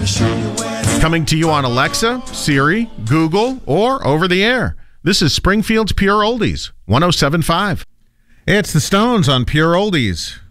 Coming to you on Alexa, Siri, Google, or over the air. This is Springfield's Pure Oldies, 107.5. It's the Stones on Pure Oldies.